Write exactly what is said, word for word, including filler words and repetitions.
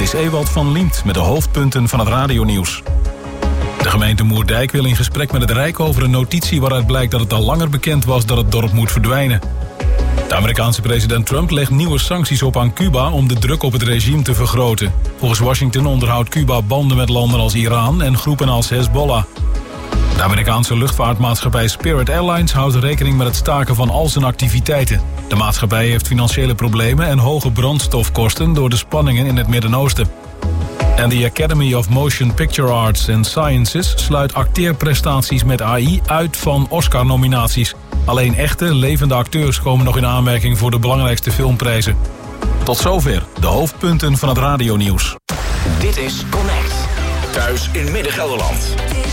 Dit is Ewald van Liemt met de hoofdpunten van het radionieuws. De gemeente Moerdijk wil in gesprek met het Rijk over een notitie waaruit blijkt dat het al langer bekend was dat het dorp moet verdwijnen. De Amerikaanse president Trump legt nieuwe sancties op aan Cuba om de druk op het regime te vergroten. Volgens Washington onderhoudt Cuba banden met landen als Iran en groepen als Hezbollah. De Amerikaanse luchtvaartmaatschappij Spirit Airlines houdt rekening met het staken van al zijn activiteiten. De maatschappij heeft financiële problemen en hoge brandstofkosten door de spanningen in het Midden-Oosten. En de Academy of Motion Picture Arts and Sciences sluit acteerprestaties met A I uit van Oscar-nominaties. Alleen echte, levende acteurs komen nog in aanmerking voor de belangrijkste filmprijzen. Tot zover de hoofdpunten van het radionieuws. Dit is Connect. Thuis in Midden-Gelderland.